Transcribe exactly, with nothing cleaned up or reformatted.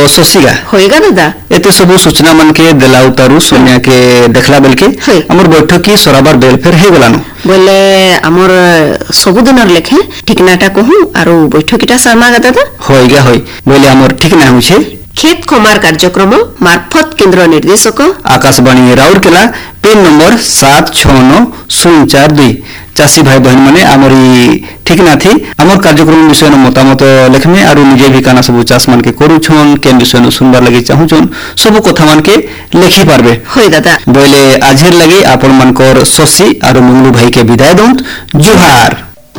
शशिगा होएगा दादा एते सब सूचना मन के देला उतारू सोनिया के देखला बेल के हमर बैठक की सराबर बेल फेर हे गलानो बोले हमर सबुदिनर लेखे ठिकनाटा कहूं आरो बैठकीटा सामागा दादा होइगा होई बोले हमर ठिकना होइछे खेत खमार कार्यक्रम मार्फत केंद्र निर्देशक आकाशवाणी राउरकेला पिन नंबर सात छह नौ शून्य चार दुई चाषी भाई बहन माने आमरी ठिकना थी आमर कार्यक्रम विषय मतामत लेखमे आरु निजे भी काना सब चाष मान के करू छन केन विषय सुनबार लगे चाहू छन सब कथा मान के लेखि पारबे होय दादा बोले आजर लगे आपन मानकर शशि आरु मंगलू भाई के विदाय दउत जुहार।